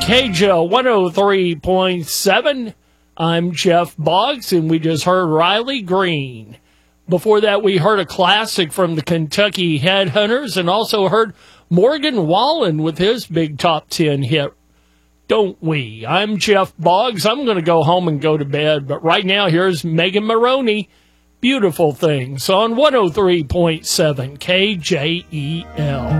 KJO 103.7. I'm Jeff Boggs, and we just heard Riley Green. Before that, we heard a classic from the Kentucky Headhunters and also heard Morgan Wallen with his big top 10 hit, Don't We? I'm Jeff Boggs. I'm going to go home and go to bed, but right now here's Megan Maroney, Beautiful Things on 103.7 KJEL.